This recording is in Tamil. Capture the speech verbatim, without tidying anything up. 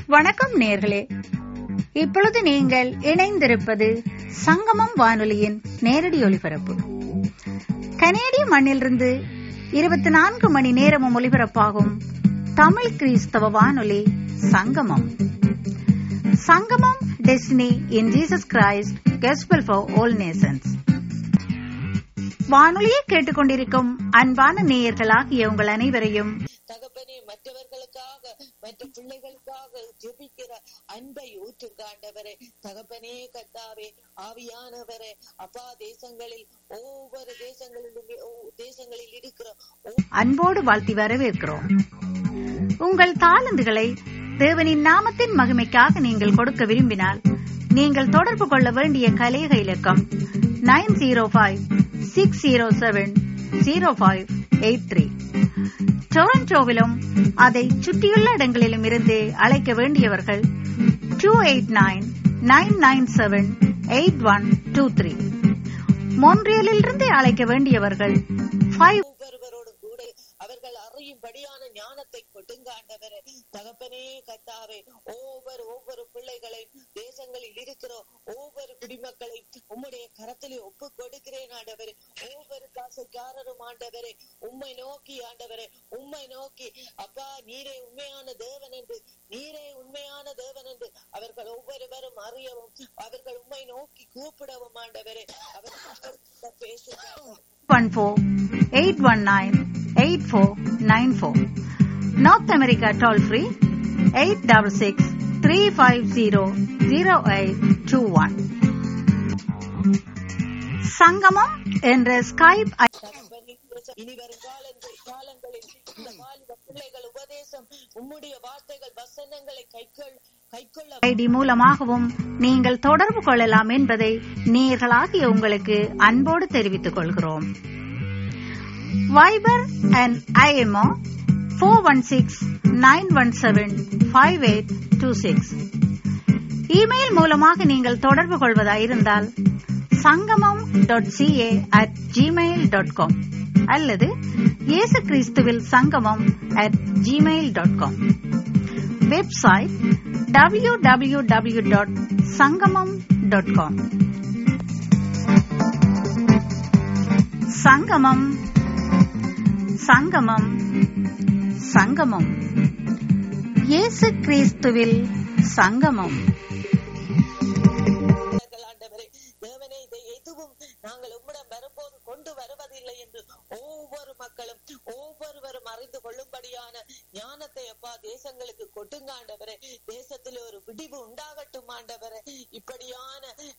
வணக்கம் நேயர்களே, இப்பொழுது நீங்கள் இணைந்திருப்பது சங்கமம் வானொலியின் நேரடி ஒலிபரப்பு. கனேடிய மண்ணிலிருந்து இருபத்தி நான்கு மணி நேரமும் ஒலிபரப்பாகும் தமிழ் கிறிஸ்தவ வானொலி சங்கமம். சங்கமம் destiny in Jesus Christ gospel for all nations. வானொலியை கேட்டுக்கொண்டிருக்கும் அன்பான நேயர்களாகிய உங்கள் அனைவரையும் தகப்பனே, மற்றவர்களுக்காக மற்ற பிள்ளைகளுக்காக ஜெபிக்கிற அன்பை ஊற்றுங்க ஆண்டவரே. தகப்பனே கர்த்தாவே, ஆவியானவரே, அப்பா, தேசங்களில் ஒவ்வொரு தேசங்களிலும் தேசங்களில் இருக்கிற அன்போடு வாழ்த்தி வரவேற்கிறோம். உங்கள் தாளந்துகளை தேவனின் நாமத்தின் மகிமைக்காக நீங்கள் கொடுக்க விரும்பினால் நீங்கள் தொடர்பு கொள்ள வேண்டிய கலேக இலக்கம் nine zero five six zero seven zero five eight three. டொரண்டோவிலும் அதை சுற்றியுள்ள இடங்களிலும் இருந்து அழைக்க வேண்டியவர்கள் two eight nine nine nine seven eight one two three. மொன்றியலில் இருந்து அழைக்க வேண்டியவர்கள் ஃபைவ் ஒவ்வொருவரோடும் கூட அவர்கள் அறியும்படியான ஞானத்தை கொடுங்க ஆண்டவரே. தகப்பனே கர்த்தாவே, ஒவ்வொரு ஒவ்வொரு பிள்ளைகளை தேசங்களில் இருக்கிற ஒவ்வொரு குடிமக்களை உம்முடைய கரத்திலே ஒப்பு கொடுக்கிறேன் ஆண்டவரே. ஒவ்வொரு காசுக்காரரும் ஆண்டவரே உம்மை நோக்கி ஆண்டவரே உம்மை நோக்கி அப்பா, நீரே உண்மையான தேவன் என்று நீரே உண்மையான தேவன் என்று அவர்கள் ஒவ்வொருவரும் அறியவும் அவர்கள் உம்மை நோக்கி கூப்பிடவும் ஆண்டவரே அவர்கள் பேசுகிறார்கள். One four eight one nine eight four nine four. North America toll free eight double six three five zero zero eight two one. சங்கமம் என்ற ஸ்கைப் இனி வரும் காலங்களில் இந்த வாலிப பிள்ளைகள் உபதேசம் உம்முடைய வார்த்தைகள் வசனங்களை கைக்கொள் கைக்கொள்ள ஐடி மூலமாகவும் நீங்கள் தொடர்பு கொள்ளலாம் என்பதை நேயர்களாகிய உங்களுக்கு அன்போடு தெரிவித்துக் கொள்கிறோம். Wiper and IMO four one six nine one seven five eight two six. Email மூலமாக நீங்கள் தொடர்பு கொள்வதாயிருந்தால் சங்கமம் dot CA at Gmail dot com அல்லது இயேசு கிறிஸ்துவில் சங்கமம் at Gmail dot com. Website W W W dot சங்கமம் டாட் காம். சங்கமம் சங்கமம் சங்கமம் இயேசு கிறிஸ்துவில் சங்கமம். தேவனே, இதை எதுவும் நாங்கள் உம்மிடம் வரும்போது கொண்டு வருவதில்லை என்று ஒவ்வொரு மக்களும் ஒவ்வொருவரும் அறிந்து கொள்ளும்படியான ஞானத்தை அப்பா தேசங்களுக்கு கொட்டுங்க ஆண்டவரே. தேசத்தில் ஒரு விடிவு உண்டாகட்டும் ஆண்டவரே. இப்படியான